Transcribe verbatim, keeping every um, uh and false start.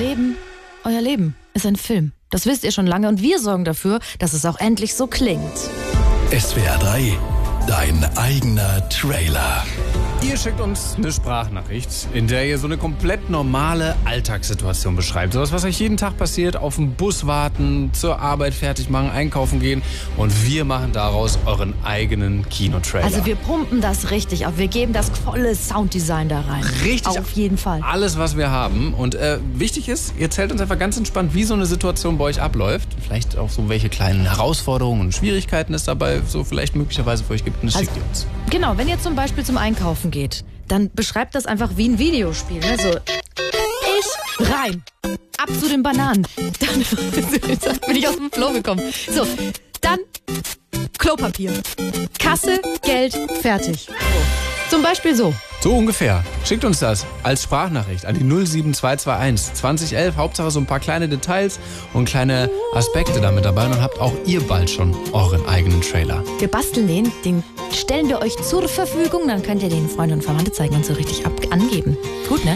Leben, euer Leben ist ein Film. Das wisst ihr schon lange und wir sorgen dafür, dass es auch endlich so klingt. S W R drei, dein eigener Trailer. Ihr schickt uns eine Sprachnachricht, in der ihr so eine komplett normale Alltagssituation beschreibt. Sowas, was euch jeden Tag passiert, auf dem Bus warten, zur Arbeit fertig machen, einkaufen gehen. Und wir machen daraus euren eigenen Kinotrailer. Also wir pumpen das richtig auf. Wir geben das volle Sounddesign da rein. Richtig. Auf jeden Fall. Alles, was wir haben. Und äh, wichtig ist, ihr erzählt uns einfach ganz entspannt, wie so eine Situation bei euch abläuft. Vielleicht auch so, welche kleinen Herausforderungen und Schwierigkeiten es dabei so vielleicht möglicherweise für euch gibt. Und das Also, schickt ihr uns. Genau, wenn ihr zum Beispiel zum Einkaufen geht, dann beschreibt das einfach wie ein Videospiel. Ne? So, ich rein, ab zu den Bananen. Dann bin ich aus dem Flow gekommen. So, dann Klopapier, Kasse, Geld, fertig. So. Zum Beispiel so. So ungefähr. Schickt uns das als Sprachnachricht an die null sieben zwei zwei eins zwanzig elf. Hauptsache so ein paar kleine Details und kleine Aspekte damit dabei. Und dann habt auch ihr bald schon euren eigenen Trailer. Wir basteln den, den stellen wir euch zur Verfügung. Dann könnt ihr den Freunden und Verwandten zeigen und so richtig ab angeben. Gut, ne?